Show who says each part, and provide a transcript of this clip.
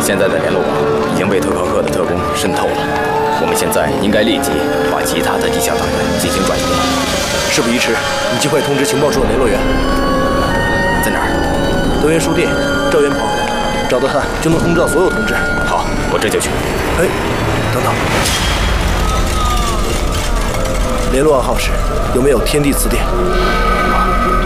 Speaker 1: 现在的联络网已经被特克克的特工渗透了，我们现在应该立即把其他的地下档案进行转移。
Speaker 2: 事不宜迟，你尽快通知情报处的联络员。
Speaker 1: 在哪儿？
Speaker 2: 德源书店，赵元鹏，找到他就能通知到所有同志。
Speaker 1: 好，我这就去。
Speaker 2: 哎，等等，联络暗号是有没有天地词典？